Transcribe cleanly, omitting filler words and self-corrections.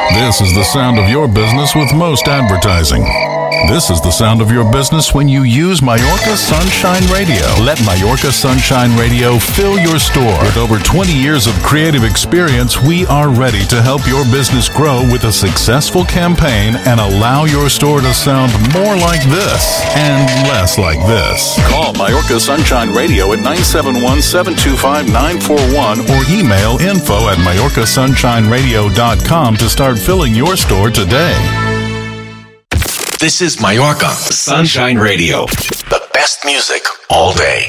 This is the sound of your business with most advertising. This is the sound of your business when you use Mallorca Sunshine Radio. Let Mallorca Sunshine Radio fill your store. With over 20 years of creative experience, we are ready to help your business grow with a successful campaign and allow your store to sound more like this and less like this. Call Mallorca Sunshine Radio at 971-725-941 or email info@mallorcasunShineRadio.com to start filling your store today. This is Mallorca Sunshine Radio. The best music all day.